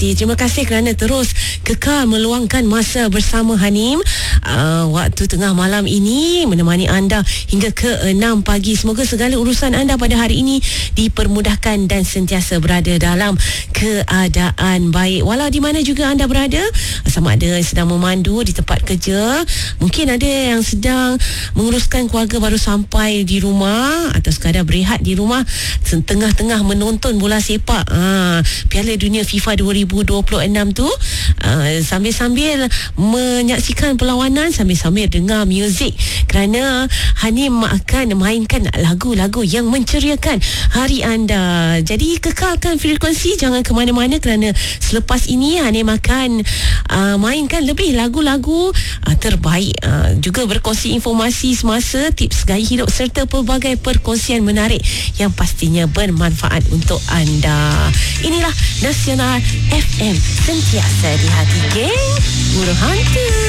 Terima kasih kerana terus kekal meluangkan masa bersama Hanim waktu tengah malam ini, menemani anda hingga ke 6 pagi. Semoga segala urusan anda pada hari ini dipermudahkan dan sentiasa berada dalam keadaan baik, walau di mana juga anda berada, sama ada sedang memandu di tempat kerja, mungkin ada yang sedang menguruskan keluarga baru sampai di rumah, atau sekadar berehat di rumah tengah-tengah menonton bola sepak Piala Dunia FIFA 2026 tu, sambil-sambil menyaksikan perlawanan, sambil-sambil dengar muzik, kerana Hanim akan mainkan lagu-lagu yang menceriakan hari anda. Jadi kekalkan frekuensi, jangan ke mana-mana, kerana selepas ini Hanim akan mainkan lebih lagu-lagu terbaik, juga berkongsi informasi semasa, tips gaya hidup serta pelbagai perkongsian menarik yang pastinya bermanfaat untuk anda. Inilah Nasional FM, sentiasa di hati geng, burung hantu.